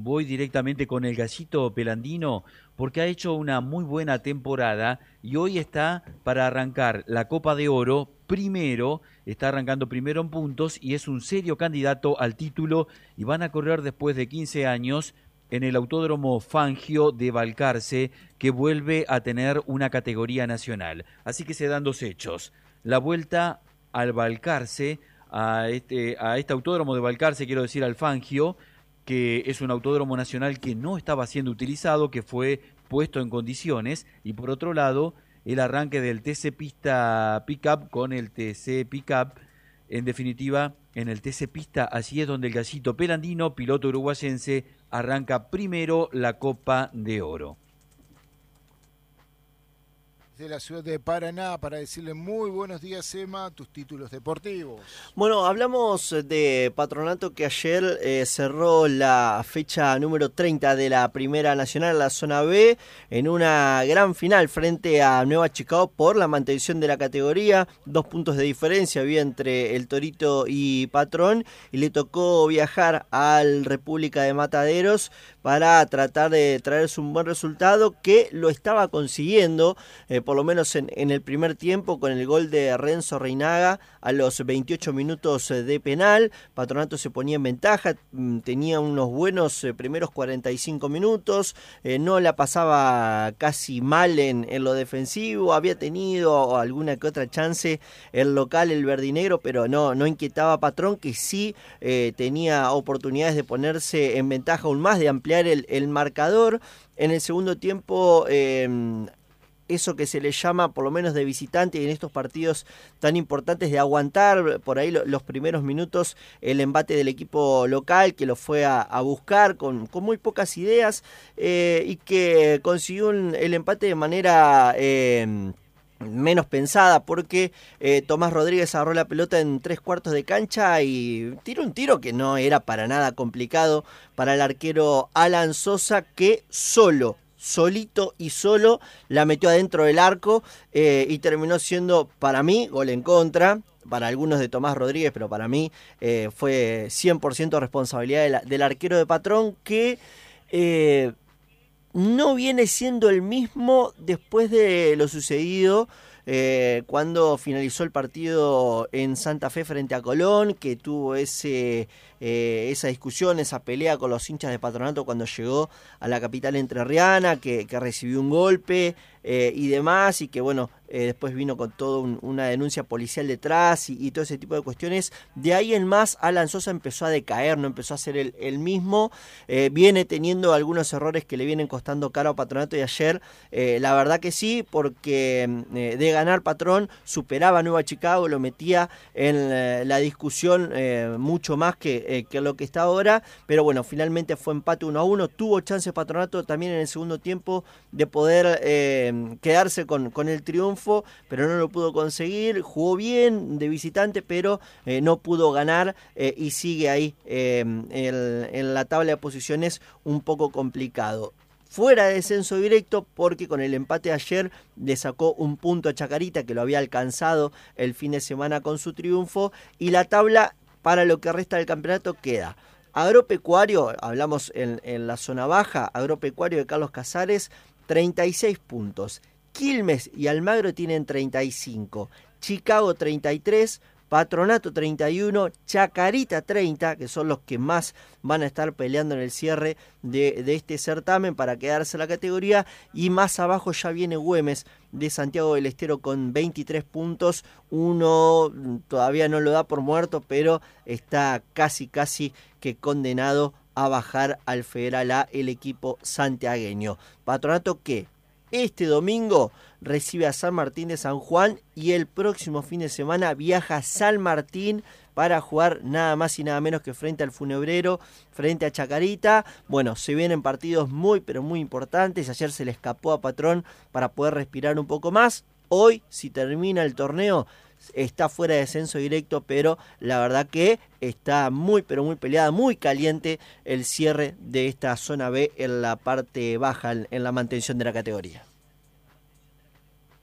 voy directamente con el Gallito Pelandino porque ha hecho una muy buena temporada y hoy está para arrancar la Copa de Oro primero, está arrancando primero en puntos y es un serio candidato al título y van a correr después de 15 años en el Autódromo Fangio de Balcarce, que vuelve a tener una categoría nacional. Así que se dan dos hechos. La vuelta al Balcarce, a este autódromo de Balcarce, quiero decir al Fangio, que es un autódromo nacional que no estaba siendo utilizado, que fue puesto en condiciones, y por otro lado, el arranque del TC Pista Pickup con el TC Pickup. En definitiva, en el TC Pista, allí es donde el Gallito Pelandino, piloto uruguayense, arranca primero la Copa de Oro. De la ciudad de Paraná para decirle muy buenos días, Emma, tus títulos deportivos. Bueno, hablamos de Patronato que ayer cerró la fecha número 30 de la Primera Nacional, la Zona B, en una gran final frente a Nueva Chicago por la mantención de la categoría. 2 puntos de diferencia había entre el Torito y Patrón y le tocó viajar al República de Mataderos para tratar de traerse un buen resultado que lo estaba consiguiendo, por lo menos en el primer tiempo, con el gol de Renzo Reinaga a los 28 minutos de penal. Patronato se ponía en ventaja, tenía unos buenos primeros 45 minutos, no la pasaba casi mal en lo defensivo, había tenido alguna que otra chance el local, el verdinegro, pero no inquietaba a Patrón, que sí tenía oportunidades de ponerse en ventaja aún más, de ampliar el marcador. En el segundo tiempo, eso que se le llama, por lo menos de visitante en estos partidos tan importantes, de aguantar por ahí los primeros minutos el embate del equipo local, que lo fue a buscar con muy pocas ideas, y que consiguió el empate de manera menos pensada, porque Tomás Rodríguez agarró la pelota en 3/4 de cancha y tiró un tiro que no era para nada complicado para el arquero Alan Sosa, que solito y solo la metió adentro del arco, y terminó siendo, para mí, gol en contra. Para algunos de Tomás Rodríguez, pero para mí fue 100% responsabilidad del arquero de Patrón, que no viene siendo el mismo después de lo sucedido cuando finalizó el partido en Santa Fe frente a Colón, que tuvo esa discusión, esa pelea con los hinchas de Patronato cuando llegó a la capital entrerriana, que recibió un golpe y demás, y que bueno, después vino con toda una denuncia policial detrás y todo ese tipo de cuestiones. De ahí en más, Alan Sosa empezó a decaer, no empezó a ser el mismo, viene teniendo algunos errores que le vienen costando caro a Patronato, y ayer la verdad que sí, porque de ganar Patrón superaba a Nueva Chicago, lo metía en la discusión mucho más que lo que está ahora, pero bueno, finalmente fue empate 1-1, tuvo chance Patronato también en el segundo tiempo de poder quedarse con el triunfo, pero no lo pudo conseguir. Jugó bien de visitante, pero no pudo ganar, y sigue ahí en la tabla de posiciones un poco complicado. Fuera de descenso directo, porque con el empate de ayer le sacó un punto a Chacarita, que lo había alcanzado el fin de semana con su triunfo, y la tabla para lo que resta del campeonato queda: Agropecuario, hablamos en la zona baja, Agropecuario de Carlos Casares, 36 puntos. Quilmes y Almagro tienen 35. Chicago 33. Patronato 31, Chacarita 30, que son los que más van a estar peleando en el cierre de este certamen para quedarse en la categoría, y más abajo ya viene Güemes de Santiago del Estero con 23 puntos, uno todavía no lo da por muerto, pero está casi que condenado a bajar al Federal A el equipo santiagueño. Patronato que este domingo recibe a San Martín de San Juan, y el próximo fin de semana viaja a San Martín para jugar nada más y nada menos que frente al Funebrero, frente a Chacarita. Bueno, se vienen partidos muy pero muy importantes. Ayer se le escapó a Patrón para poder respirar un poco más. Hoy, si termina el torneo, está fuera de descenso directo, pero la verdad que está muy pero muy peleada, muy caliente el cierre de esta zona B en la parte baja, en la mantención de la categoría.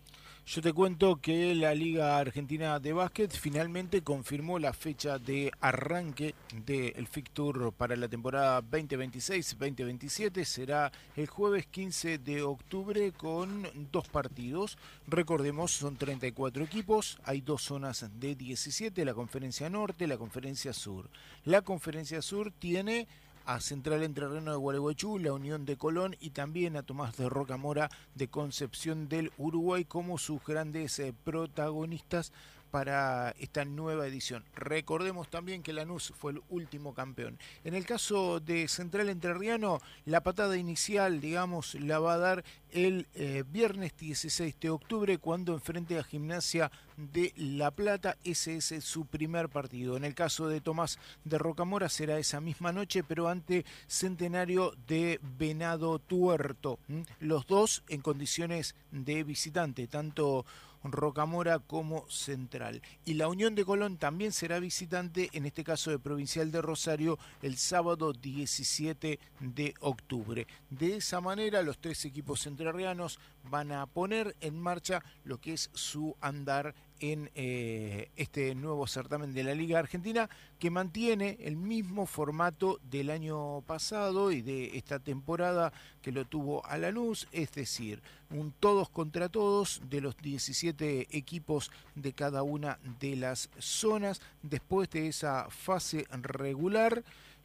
Yo te cuento que la Liga Argentina de Básquet finalmente confirmó la fecha de arranque del fixture para la temporada 2026-2027. Será el jueves 15 de octubre con 2 partidos. Recordemos, son 34 equipos, hay 2 zonas de 17, la Conferencia Norte, la Conferencia Sur. La Conferencia Sur tiene a Central Entrerriano de Gualeguaychú, la Unión de Colón y también a Tomás de Rocamora de Concepción del Uruguay como sus grandes protagonistas para esta nueva edición. Recordemos también que Lanús fue el último campeón. En el caso de Central Entrerriano, la patada inicial, digamos, la va a dar el viernes 16 de octubre cuando enfrente a Gimnasia de La Plata. Ese es su primer partido. En el caso de Tomás de Rocamora será esa misma noche, pero ante Centenario de Venado Tuerto. Los dos en condiciones de visitante, tanto Rocamora como Central. Y la Unión de Colón también será visitante, en este caso de Provincial de Rosario, el sábado 17 de octubre. De esa manera, los 3 equipos entrerrianos van a poner en marcha lo que es su andar en este nuevo certamen de la Liga Argentina, que mantiene el mismo formato del año pasado y de esta temporada que lo tuvo a Lanús, es decir, un todos contra todos de los 17 equipos de cada una de las zonas. Después de esa fase regular,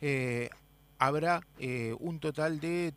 habrá un total de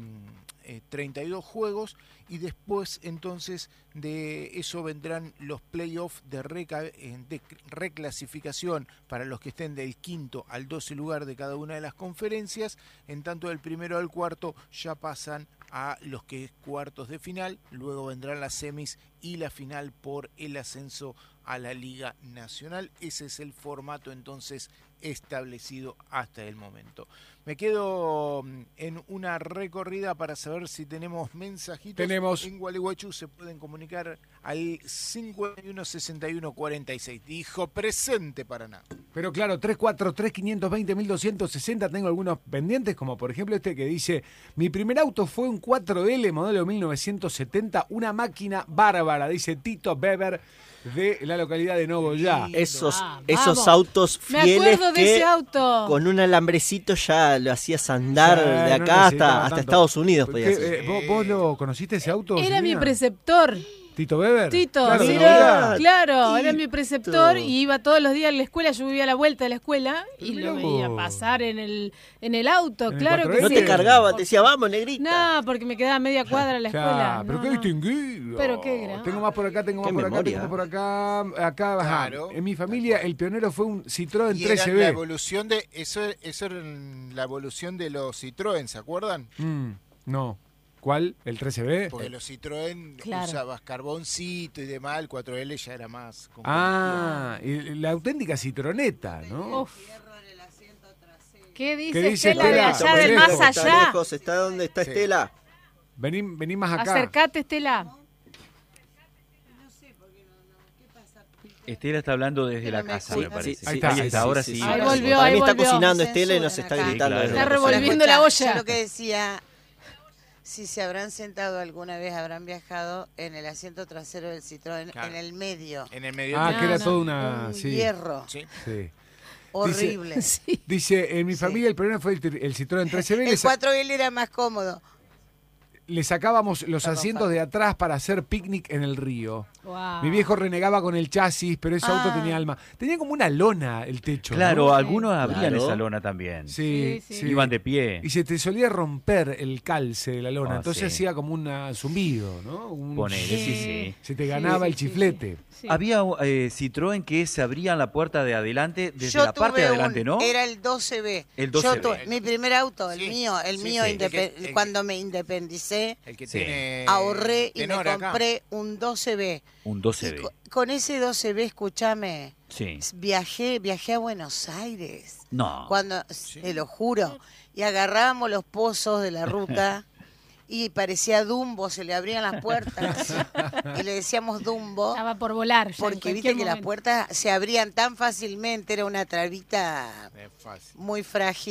32 juegos y después entonces de eso vendrán los playoffs de reclasificación para los que estén del quinto al 12 lugar de cada una de las conferencias. En tanto del primero al cuarto ya pasan a los que es cuartos de final, luego vendrán las semis y la final por el ascenso a la Liga Nacional. Ese es el formato entonces establecido hasta el momento. Me quedo en una recorrida para saber si tenemos mensajitos. Tenemos. En Gualeguaychú se pueden comunicar al 51 61 46. Dijo presente Paraná. Pero claro, 343-520-1260, tengo algunos pendientes, como por ejemplo este que dice: mi primer auto fue un 4L modelo 1970, una máquina bárbara, dice Tito Weber, de la localidad de Nogoyá. Esos vamos. autos Me fieles acuerdo de que ese auto. con un alambrecito ya lo hacías andar Sí, de no acá necesitaba hasta tanto. Estados Unidos. Porque, Podía ser. ¿vos lo conociste ese auto? Era mi Silvina? preceptor. ¿Tito Weber? Tito, Claro, sí, de Nogoyá. claro, era mi Tito. preceptor y iba todos los días a la escuela. Yo vivía a la vuelta de la escuela y Mirá lo veía vos. pasar en el auto, ¿En el claro que 4L? No sí. te cargaba, te decía, vamos, negrita. No, porque me quedaba media cuadra a la escuela. Claro, pero No, qué no. distinguido. Pero qué grande. Tengo más por acá, tengo más Qué por acá, memoria. tengo por acá. Acá, ajá. Claro. En mi familia el pionero fue un Citroën Y era la 13B. evolución de eso era la evolución de los Citroën, ¿se acuerdan? No. ¿Cuál? ¿El 13B? Porque los Citroën Claro. usabas carboncito y demás, el 4L ya era más competitivo. Ah, la auténtica citroneta, ¿no? Uf. ¿Qué dice, ¿Qué dice Estela de Estela? allá del Muy más lejos, Está allá? lejos, está donde está Sí. Estela. Vení más acá. Acercate, Estela. Estela está hablando desde la casa, Sí, me parece. sí, Ahí está, Ahí está, ahora sí. Ahí Para volvió, mí ahí está volvió. cocinando Me Estela y nos censuran está acá. gritando. Sí, desde claro. la Está cocina. revolviendo la Escuchá, olla. yo lo que decía, si se habrán sentado alguna vez, habrán viajado en el asiento trasero del Citroën, Claro. en el medio. En el medio Ah, tiempo. que era no. toda una... Un Sí, hierro Sí. sí. horrible. Sí. Dice, en mi Sí. familia el primero fue el Citroën 13B. El 4L era más cómodo. Le sacábamos los Perdón, asientos Pablo. de atrás para hacer picnic en el río. Wow. Mi viejo renegaba con el chasis, pero ese auto Ah. tenía alma. Tenía como una lona el techo. Claro, ¿no? algunos abrían Claro. esa lona también. Sí, Sí, sí. Iban de pie. Y se te solía romper el calce de la lona, Ah, entonces sí. hacía como un zumbido, ¿no? Ponele, sí, sí. Se te ganaba Sí, el sí, chiflete. sí. Había Citroën que se abrían la puerta de adelante, desde Yo la parte tuve de adelante, ¿no? Era el 12B. El Yo 12B. tuve- mi primer auto, el Sí, mío, sí, sí, el que- cuando me independicé, El que Sí. tiene ahorré y me tenor acá. compré un 12B. Un Y 12B. con ese 12B, escúchame, Sí. viajé a Buenos Aires. No. Cuando, te lo juro, y agarrábamos los pozos de la ruta y parecía Dumbo, se le abrían las puertas y le decíamos Dumbo Estaba por volar. ya en porque viste cualquier que las momento. puertas se abrían tan fácilmente, era una trabita Es fácil. muy frágil.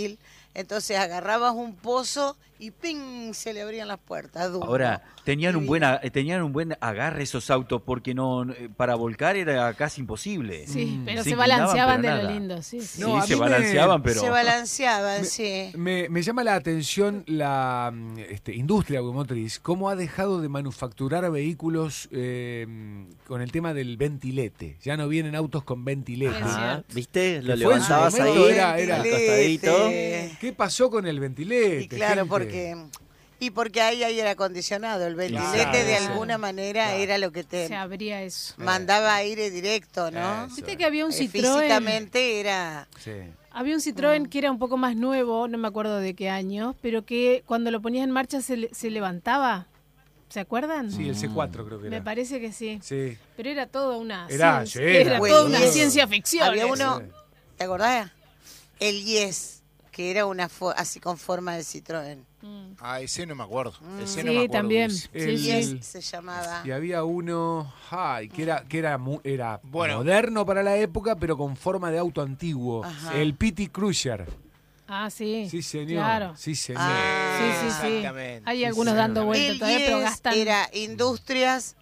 Entonces agarrabas un pozo y ¡ping! Se le abrían las puertas. Dumbo. Ahora, tenían un Divino. buen agarre esos autos porque para volcar era casi imposible. Sí, pero Se se inclinaban, balanceaban pero de lo nada. lindo, sí. Sí. No, a se mí balanceaban, pero... Se balanceaban, sí. Me llama la atención la industria automotriz, cómo ha dejado de manufacturar vehículos con el tema del ventilete. Ya no vienen autos con ventilete. Es Ajá, cierto. ¿viste? Lo Que fue en su levantabas momento, ahí, era al costadito. ¿Qué pasó con el ventilete? Y claro, gente? porque ahí hay aire acondicionado. El ventilete Claro, de sí. alguna manera era lo que te Se abría eso. mandaba aire directo, ¿no? Eso. Viste que había un Citroën. Físicamente era... Sí. Había un Citroën que era un poco más nuevo, no me acuerdo de qué año, pero que cuando lo ponías en marcha se levantaba. ¿Se acuerdan? Sí, el C4 creo que era. Me parece que sí. Sí. Pero era toda una Era, ciencia, sí, era era toda una buenísimo. ciencia ficción. Había eso. uno, ¿te acordás? El Yes, que era así con forma de Citroën. Mm. Ah, ese no me acuerdo. Ese Sí, no me acuerdo, también. Luis. Sí, sí. Yes se llamaba. Y había uno que era Bueno. moderno para la época, pero con forma de auto antiguo. Ajá. El PT Cruiser. Ah, sí. Sí, señor. Claro. Sí, señor. Ah, Sí, sí, sí. Exactamente. Hay Sí, algunos señor. dando vueltas El todavía, pero Yes gastan. era Industrias,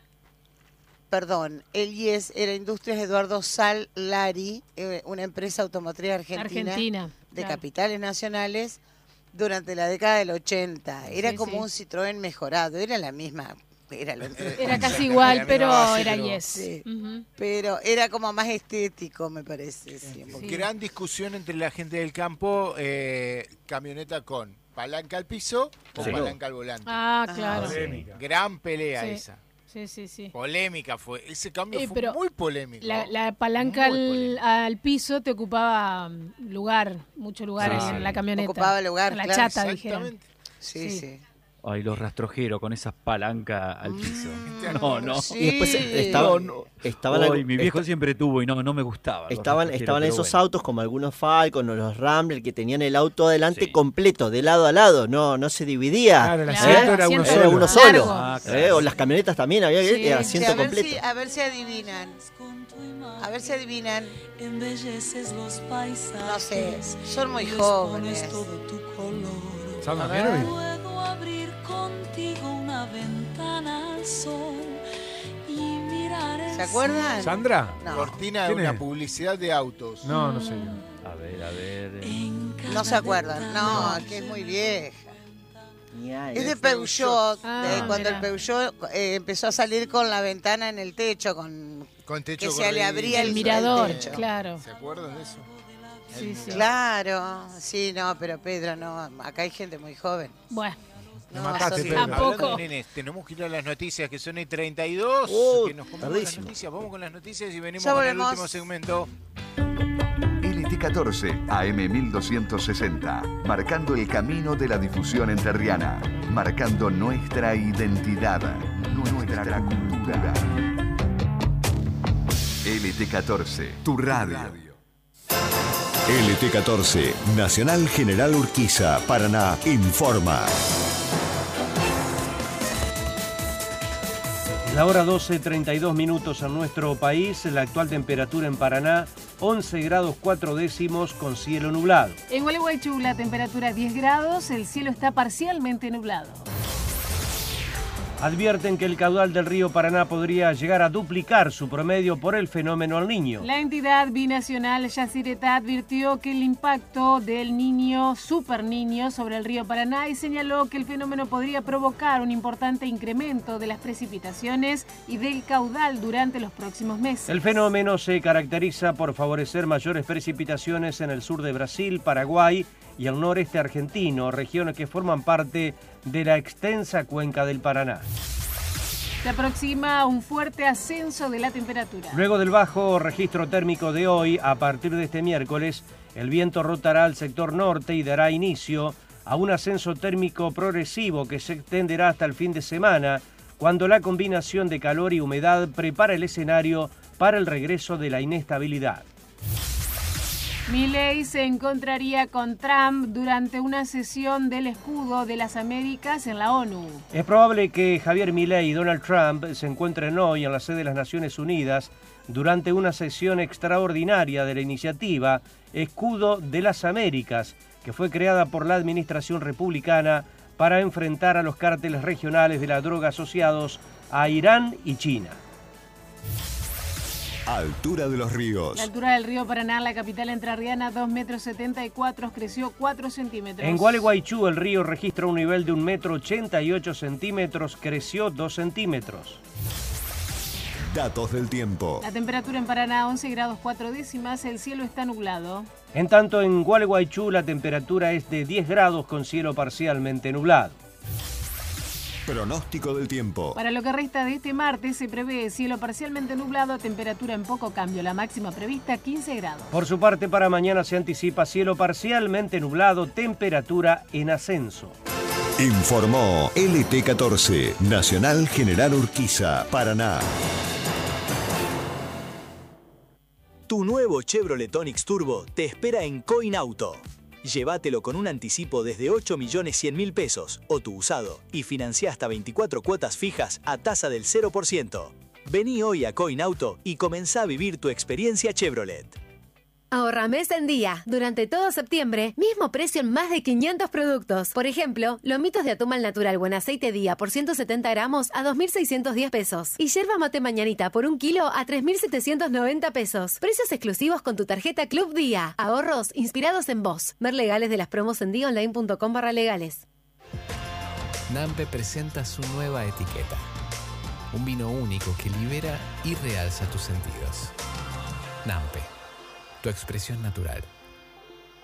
el Yes era Industrias Eduardo Salari, una empresa automotriz argentina de claro. capitales nacionales durante la década del 80. Era Sí, como sí. un Citroën mejorado, era la misma. Era casi igual, Era pero base, era pero- Yes. Sí. Ujú. Pero era como más estético, me parece. Siempre. Sí. Gran discusión entre la gente del campo, camioneta con palanca al piso o Sí. palanca al volante. Ah, claro. Polémica. Gran pelea Sí. esa. Sí, sí, sí. Polémica fue. Ese cambio fue pero muy polémico. La palanca Muy al, polémico. al piso te ocupaba mucho lugar Sí, ahí sí. en la camioneta. Ocupaba lugar, En la claro, chata, dijeron. Exactamente. Sí, Sí. sí. Ay, los rastrojeros con esas palancas al piso. No, no. Sí. Y después estaban Ay, mi viejo siempre tuvo y no me gustaba. los estaban rastrojeros, pero esos bueno. autos como algunos Falcon o los Rambler que tenían el auto adelante Sí. completo, de lado a lado, no se dividía. Claro, el Claro, asiento era uno asiento Era solo. uno solo. Largo. Ah, claro. O las camionetas también había Sí. asiento a ver completo. a ver si adivinan. A ver si adivinan. Embelleces los paisajes. No sé, son muy les jóvenes. pones todo tu color. Sandra A ver. Mianovich. Puedo abrir contigo una ventana al sol y mirar el ¿Se acuerdan? ¿Sandra? No, Cortina de ¿Quién una es? publicidad de autos. No, no sé yo. A ver. en cada no se acuerdan. No, detalle. que es muy vieja. Ya, Es ya. de Peugeot, Ah, cuando el mira. Peugeot empezó a salir con la ventana en el techo, Con techo que se le corredizo. abría El mirador, techo. claro. ¿Se acuerdan de eso? Sí, sí. Claro, sí, no, pero Pedro, no, acá hay gente muy joven. Bueno, Me No, mataste, sos- Pedro. Tampoco. Hablando de nenes, tenemos que ir a las noticias, que son 32. Que nos comemos las tardísimo. noticias. Vamos con las noticias y venimos Ya con el volvemos. último segmento. LT14 AM 1260, marcando el camino de la difusión entrerriana, marcando nuestra identidad, nuestra cultura. LT14, tu radio. LT14, Nacional General Urquiza, Paraná, informa. La hora 12:32 minutos en nuestro país, la actual temperatura en Paraná, 11 grados 4 décimos con cielo nublado. en Gualeguaychú la temperatura 10 grados, el cielo está parcialmente nublado. Advierten que el caudal del río Paraná podría llegar a duplicar su promedio por el fenómeno El Niño. La entidad binacional Yacyretá advirtió que el impacto del niño, super niño, sobre el río Paraná y señaló que el fenómeno podría provocar un importante incremento de las precipitaciones y del caudal durante los próximos meses. El fenómeno se caracteriza por favorecer mayores precipitaciones en el sur de Brasil, Paraguay y el noreste argentino, regiones que forman parte de la extensa cuenca del Paraná. Se aproxima un fuerte ascenso de la temperatura. Luego del bajo registro térmico de hoy, a partir de este miércoles, el viento rotará al sector norte y dará inicio a un ascenso térmico progresivo que se extenderá hasta el fin de semana, cuando la combinación de calor y humedad prepara el escenario para el regreso de la inestabilidad. Milei se encontraría con Trump durante una sesión del Escudo de las Américas en la ONU. Es probable que Javier Milei y Donald Trump se encuentren hoy en la sede de las Naciones Unidas durante una sesión extraordinaria de la iniciativa Escudo de las Américas, que fue creada por la administración republicana para enfrentar a los cárteles regionales de la droga asociados a Irán y China. Altura de los ríos. La altura del río Paraná, la capital entrerriana, 2,74 metros, creció 4 centímetros. En Gualeguaychú, el río registra un nivel de 1,88 metros, creció 2 centímetros. Datos del tiempo. La temperatura en Paraná, 11 grados 4 décimas, el cielo está nublado. En tanto, en Gualeguaychú la temperatura es de 10 grados con cielo parcialmente nublado. Pronóstico del tiempo. Para lo que resta de este martes se prevé cielo parcialmente nublado, temperatura en poco cambio, la máxima prevista 15 grados. Por su parte, para mañana se anticipa cielo parcialmente nublado, temperatura en ascenso. Informó LT14, Nacional General Urquiza, Paraná. Tu nuevo Chevrolet Onix Turbo te espera en Coin Auto. Llévatelo con un anticipo desde 8.100.000 pesos o tu usado y financia hasta 24 cuotas fijas a tasa del 0%. Vení hoy a Coin Auto y comenzá a vivir tu experiencia Chevrolet. Ahorra mes en día. Durante todo septiembre, mismo precio en más de 500 productos. Por ejemplo, lomitos de atún al natural buen aceite día por 170 gramos a 2.610 pesos. Y yerba mate mañanita por 1 kilo a 3.790 pesos. Precios exclusivos con tu tarjeta Club Día. Ahorros inspirados en vos. Ver legales de las promos en diaonline.com/legales. Nampe presenta su nueva etiqueta. Un vino único que libera y realza tus sentidos. Nampe. Tu expresión natural.